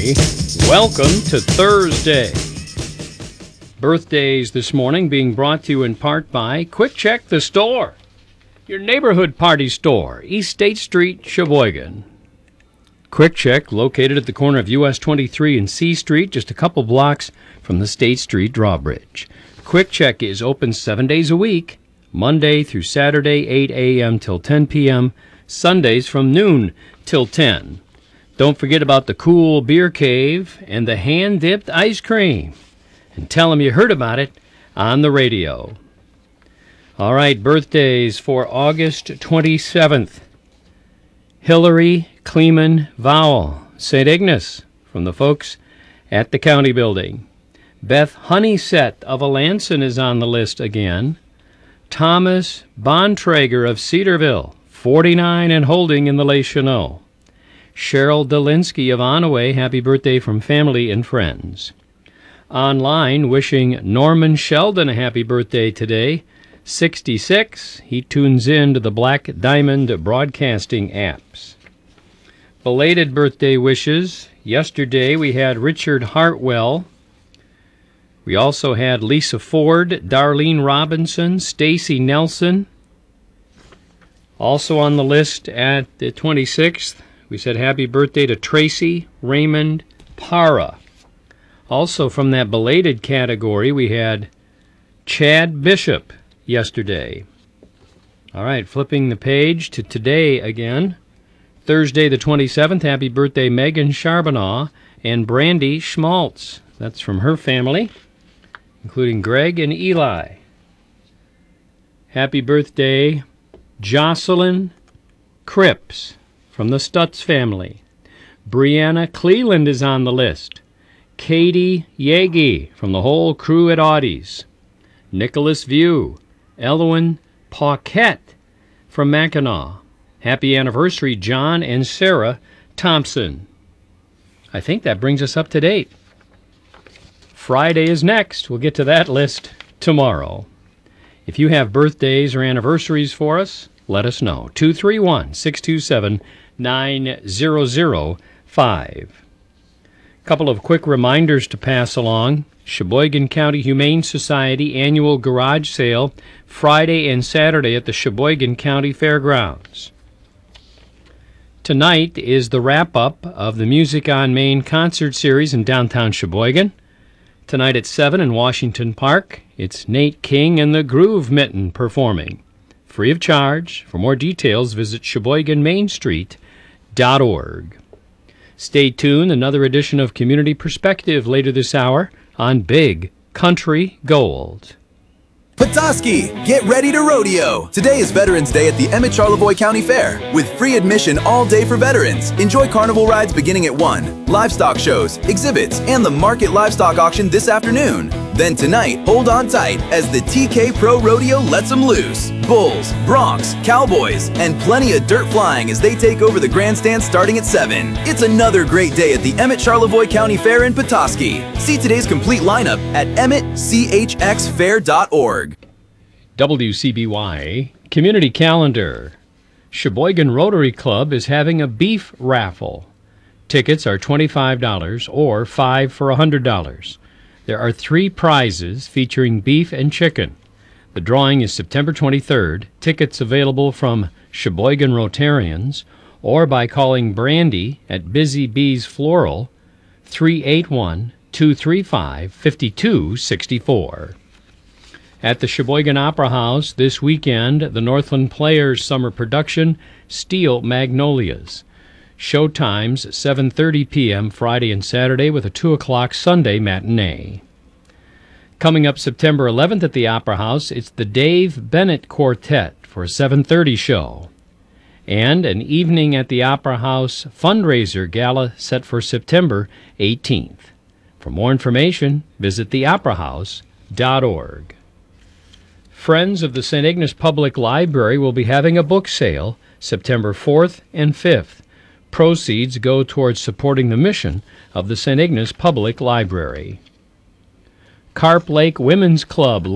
everybody. Welcome to Thursday. Birthdays this morning being brought to you in part by Quick Check the Store, your neighborhood party store, East State Street, Sheboygan. Quick Check, located at the corner of US 23 and C Street, just a couple blocks from the State Street drawbridge. Quick Check is open 7 days a week, Monday through Saturday, 8 a.m. till 10 p.m., Sundays from noon till 10. Don't forget about the cool beer cave and the hand-dipped ice cream. And tell them you heard about it on the radio. All right, birthdays for August 27th. Hillary Kleeman Vowell, St. Ignace, from the folks at the county building. Beth Honeysett of Alanson is on the list again. Thomas Bontrager of Cedarville, 49 and holding in the Les Chenaux. Cheryl Delinsky of Onaway, happy birthday from family and friends. Online, wishing Norman Sheldon a happy birthday today, 66. He tunes in to the Black Diamond Broadcasting apps. Belated birthday wishes. Yesterday we had Richard Hartwell. We also had Lisa Ford, Darlene Robinson, Stacy Nelson. Also on the list at the 26th, we said happy birthday to Tracy Raymond Para. Also from that belated category, we had Chad Bishop yesterday. All right, flipping the page to today again. Thursday the 27th, happy birthday Megan Charbonneau and Brandy Schmaltz. That's from her family, including Greg and Eli. Happy birthday Jocelyn Cripps from the Stutz family. Brianna Cleland is on the list. Katie Yagi from the whole crew at Audie's. Nicholas View. Elwyn Paquette from Mackinac. Happy anniversary, John and Sarah Thompson. I think that brings us up to date. Friday is next. We'll get to that list tomorrow. If you have birthdays or anniversaries for us, let us know. 231-627-9005. Couple of quick reminders to pass along. Sheboygan County Humane Society annual garage sale Friday and Saturday at the Sheboygan County Fairgrounds. Tonight is the wrap-up of the Music on Main concert series in downtown Sheboygan. Tonight at 7 in Washington Park, it's Nate King and the Groove Mitten performing. Free of charge. For more details, visit SheboyganMainStreet.org. Stay tuned, another edition of Community Perspective later this hour on Big Country Gold. Petoskey, get ready to rodeo! Today is Veterans Day at the Emmett Charlevoix County Fair. With free admission all day for veterans. Enjoy carnival rides beginning at 1, livestock shows, exhibits, and the market livestock auction this afternoon. Then tonight, hold on tight as the TK Pro Rodeo lets them loose. Bulls, broncs, cowboys, and plenty of dirt flying as they take over the grandstand starting at 7. It's another great day at the Emmett Charlevoix County Fair in Petoskey. See today's complete lineup at emmettchxfair.org. WCBY Community Calendar. Sheboygan Rotary Club is having a beef raffle. Tickets are $25 or 5 for $100. There are 3 prizes featuring beef and chicken. The drawing is September 23rd. Tickets available from Sheboygan Rotarians or by calling Brandy at Busy Bees Floral, 381-235-5264. At the Sheboygan Opera House this weekend, the Northland Players summer production, Steel Magnolias. Showtimes 7:30 p.m. Friday and Saturday with a 2 o'clock Sunday matinee. Coming up September 11th at the Opera House, it's the Dave Bennett Quartet for a 7:30 show. And an evening at the Opera House fundraiser gala set for September 18th. For more information, visit theoperahouse.org. Friends of the St. Ignace Public Library will be having a book sale September 4th and 5th. Proceeds go towards supporting the mission of the St. Ignace Public Library. Carp Lake Women's Club